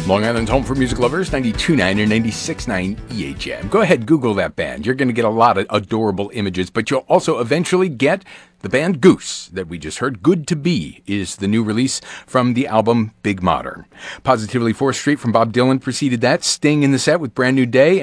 Long Island's home for music lovers, 92.9 or 96.9 EHM. Go ahead, Google that band. You're going to get a lot of adorable images, but you'll also eventually get the band Goose that we just heard. Good to Be is the new release from the album Big Modern. Positively 4th Street from Bob Dylan preceded that. Sting in the set with Brand New Day.